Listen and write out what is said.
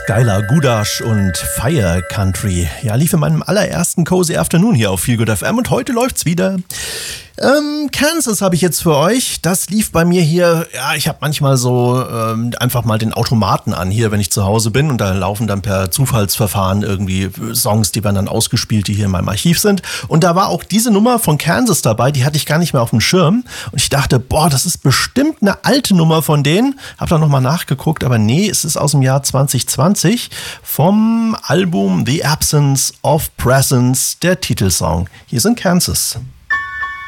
Skylar Gudasch und Fire Country. Ja, lief in meinem allerersten Cozy Afternoon hier auf Feel Good FM und heute läuft's wieder. Kansas habe ich jetzt für euch. Das lief bei mir hier, ja, ich habe manchmal so einfach mal den Automaten an hier, wenn ich zu Hause bin, und da laufen dann per Zufallsverfahren irgendwie Songs, die werden dann ausgespielt, die hier in meinem Archiv sind. Und da war auch diese Nummer von Kansas dabei, die hatte ich gar nicht mehr auf dem Schirm. Und ich dachte, boah, das ist bestimmt eine alte Nummer von denen. Hab da nochmal nachgeguckt, aber nee, es ist aus dem Jahr 2020 vom Album The Absence of Presence, der Titelsong. Hier sind Kansas.